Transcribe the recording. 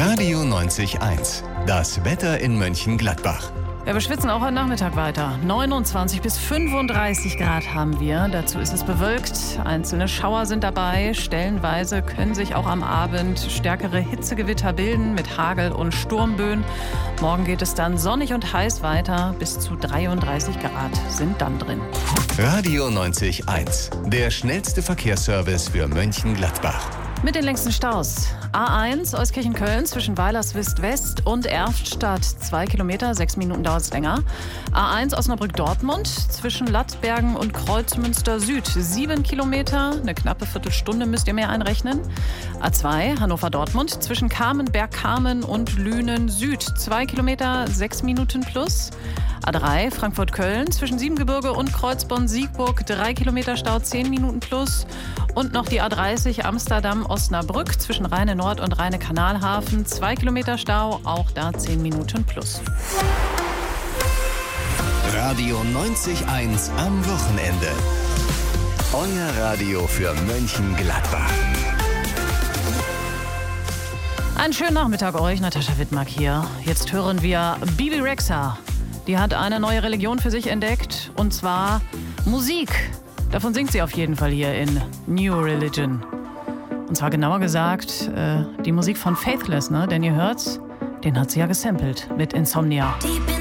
Radio 90.1. Das Wetter in Mönchengladbach. Ja, wir schwitzen auch heute Nachmittag weiter. 29 bis 35 Grad haben wir. Dazu ist es bewölkt. Einzelne Schauer sind dabei. Stellenweise können sich auch am Abend stärkere Hitzegewitter bilden mit Hagel und Sturmböen. Morgen geht es dann sonnig und heiß weiter. Bis zu 33 Grad sind dann drin. Radio 90.1. Der schnellste Verkehrsservice für Mönchengladbach. Mit den längsten Staus. A1 Euskirchen-Köln zwischen Weilerswist-West und Erftstadt 2 Kilometer, 6 Minuten dauert es länger. A1 Osnabrück-Dortmund zwischen Lattbergen und Kreuzmünster Süd 7 Kilometer, eine knappe Viertelstunde müsst ihr mehr einrechnen. A2 Hannover-Dortmund zwischen Kamenberg-Kamen und Lünen Süd 2 Kilometer, 6 Minuten plus. A3 Frankfurt-Köln zwischen Siebengebirge und Kreuzborn-Siegburg 3 Kilometer Stau 10 Minuten plus. Und noch die A30 Amsterdam-Osnabrück zwischen Rheine-Nord und Rheine-Kanalhafen 2 Kilometer Stau, auch da 10 Minuten plus. Radio 90.1 am Wochenende. Euer Radio für Mönchengladbach. Einen schönen Nachmittag euch, Natascha Wittmark hier. Jetzt hören wir Bibi Rexha. Die hat eine neue Religion für sich entdeckt, und zwar Musik. Davon singt sie auf jeden Fall hier in New Religion. Und zwar genauer gesagt, die Musik von Faithless, ne? Denn ihr hört's, den hat sie ja gesampelt mit Insomnia.